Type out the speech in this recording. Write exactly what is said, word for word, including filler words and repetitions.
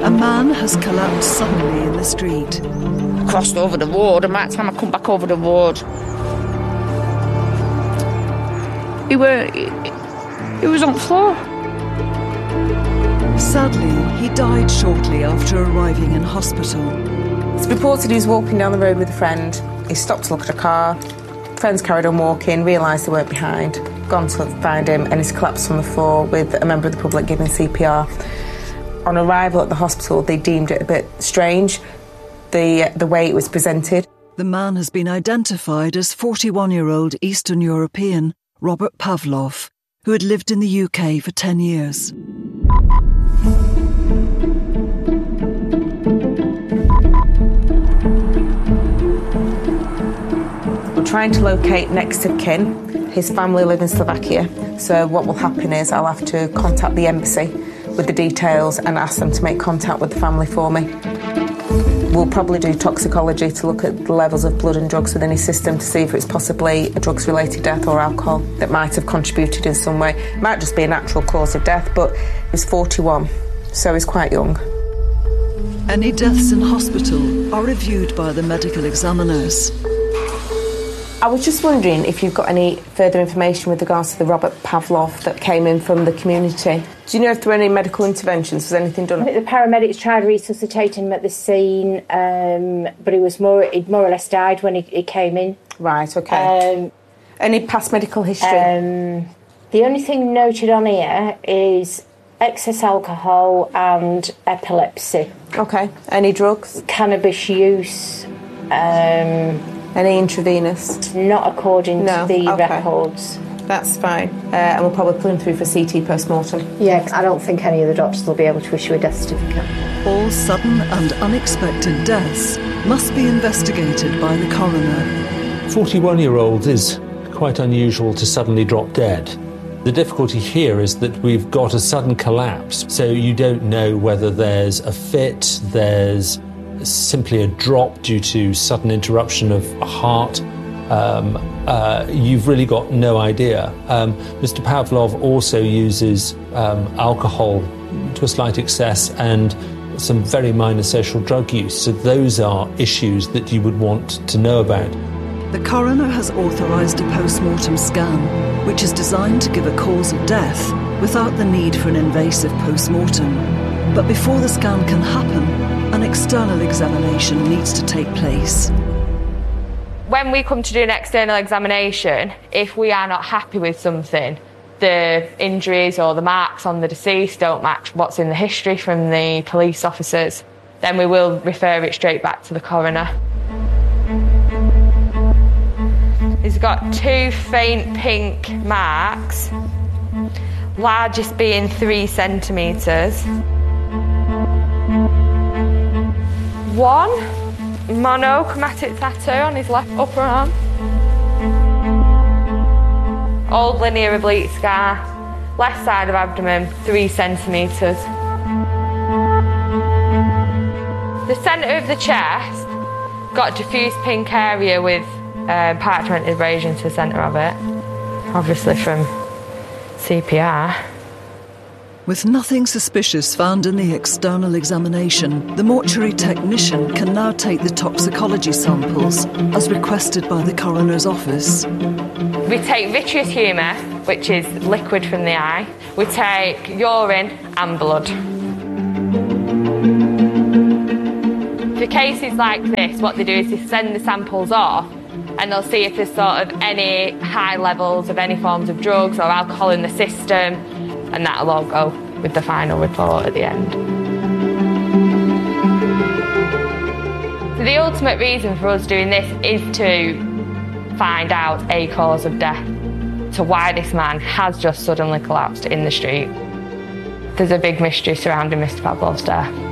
A man has collapsed suddenly in the street. I crossed over the road, and by the time I come back over the road, he were he, he was on the floor. Sadly, he died shortly after arriving in hospital. It's reported he was walking down the road with a friend. He stopped to look at a car. Friends carried on walking, realised they weren't behind, gone to find him, and he's collapsed on the floor with a member of the public giving C P R. On arrival at the hospital, they deemed it a bit strange, the, the way it was presented. The man has been identified as forty-one-year-old Eastern European Robert Pavlov, who had lived in the U K for ten years. We're trying to locate next of kin. His family live in Slovakia, so what will happen is I'll have to contact the embassy with the details and ask them to make contact with the family for me. We'll probably do toxicology to look at the levels of blood and drugs within his system to see if it's possibly a drugs-related death or alcohol that might have contributed in some way. It might just be a natural cause of death, but he's forty-one, so he's quite young. Any deaths in hospital are reviewed by the medical examiners. I was just wondering if you've got any further information with regards to the Robert Pavlov that came in from the community. Do you know if there were any medical interventions? Was anything done? I think the paramedics tried resuscitating him at the scene, um, but he was more, he'd more or less died when he, he came in. Right, OK. Um, any past medical history? Um, the only thing noted on here is excess alcohol and epilepsy. OK. Any drugs? Cannabis use. Um... Any intravenous? Not according no. to the okay. records. That's fine. Uh, and we'll probably put him through for C T post-mortem. Yeah, I don't think any of the doctors will be able to issue a death certificate. All sudden and unexpected deaths must be investigated by the coroner. forty-one-year-olds is quite unusual to suddenly drop dead. The difficulty here is that we've got a sudden collapse, so you don't know whether there's a fit, there's simply a drop due to sudden interruption of a heart. Um, uh, you've really got no idea. Um, Mister Pavlov also uses um, alcohol to a slight excess and some very minor social drug use. So those are issues that you would want to know about. The coroner has authorised a post-mortem scan, which is designed to give a cause of death without the need for an invasive post-mortem. But before the scan can happen, an external examination needs to take place. When we come to do an external examination, if we are not happy with something, the injuries or the marks on the deceased don't match what's in the history from the police officers, then we will refer it straight back to the coroner. He's got two faint pink marks, largest being three centimetres. One monochromatic tattoo on his left upper arm. Old linear oblique scar, left side of abdomen, three centimetres. The centre of the chest got diffuse pink area with uh, parchment abrasion to the centre of it, obviously from C P R. With nothing suspicious found in the external examination, the mortuary technician can now take the toxicology samples as requested by the coroner's office. We take vitreous humour, which is liquid from the eye. We take urine and blood. For cases like this, what they do is they send the samples off and they'll see if there's sort of any high levels of any forms of drugs or alcohol in the system, and that'll all go with the final report at the end. So the ultimate reason for us doing this is to find out a cause of death, to why this man has just suddenly collapsed in the street. There's a big mystery surrounding Mister Pavlov's death.